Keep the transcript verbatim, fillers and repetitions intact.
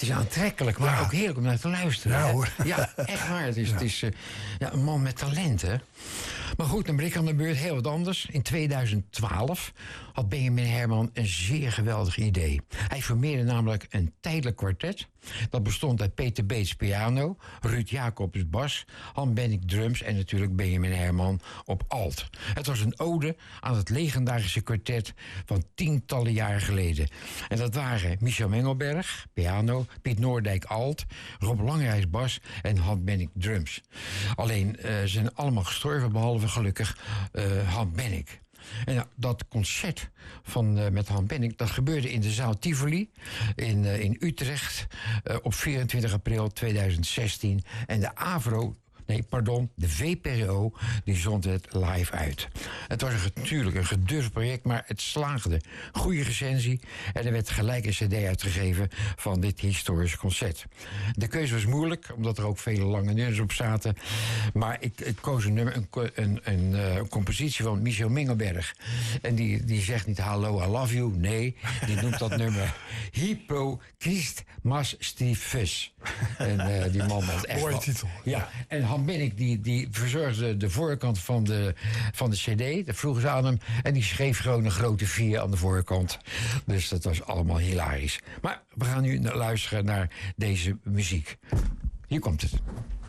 is aantrekkelijk, maar Ja. ook heerlijk om naar te luisteren. Ja, hè? hoor. Ja, echt waar. Het is, het is uh, ja, een man met talent, hè. Maar goed, dan ben ik aan de beurt heel wat anders. In tweeduizend twaalf had Benjamin Herman een zeer geweldig idee. Hij formeerde namelijk een tijdelijk kwartet. Dat bestond uit Peter Beets piano, Ruud Jacobs bas, Han Bennick drums en natuurlijk Benjamin Herman op alt. Het was een ode aan het legendarische kwartet van tientallen jaren geleden. En dat waren Michel Mengelberg, piano, Piet Noordijk alt, Rob Langrijs bas en Han Bennick drums. Alleen uh, ze zijn allemaal gestorven, behalve gelukkig uh, Han Bennick. En nou, dat concert van, uh, met Han Bennick, dat gebeurde in de zaal Tivoli in, uh, in Utrecht uh, op vierentwintig april tweeduizend zestien. En de AVRO, nee, pardon, de V P R O, die zond het live uit. Het was een, natuurlijk een gedurfd project, maar het slaagde. Goede recensie en er werd gelijk een cd uitgegeven van dit historische concert. De keuze was moeilijk, omdat er ook vele lange nummers op zaten. Maar ik, ik koos een, nummer, een, een, een, een compositie van Michel Mengelberg. En die, die zegt niet hallo, I love you. Nee, die noemt dat nummer Hypo Christ Mas Stifus. En uh, die man was echt... Mooie wel, titel. Ja, en Han Bennick die, die verzorgde de voorkant van de, van de cd. Dat vroegen ze aan hem. En die schreef gewoon een grote vier aan de voorkant. Dus dat was allemaal hilarisch. Maar we gaan nu luisteren naar deze muziek. Hier komt het.